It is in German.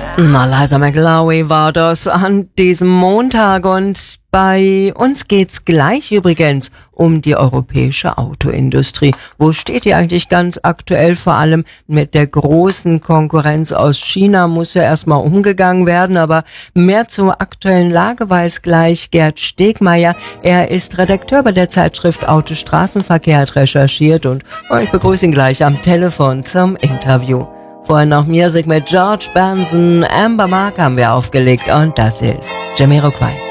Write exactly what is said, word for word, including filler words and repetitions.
Na, Liza McLaughlin war das an diesem Montag und bei uns geht's gleich übrigens um die europäische Autoindustrie. Wo steht die eigentlich ganz aktuell? Vor allem mit der großen Konkurrenz aus China muss ja erstmal umgegangen werden, aber mehr zur aktuellen Lage weiß gleich Gerd Stegmaier. Er ist Redakteur bei der Zeitschrift Autostraßenverkehr, hat recherchiert und oh, ich begrüße ihn gleich am Telefon zum Interview. Vorher noch Musik mit George Benson, Amber Mark haben wir aufgelegt und das hier ist Jamiroquai.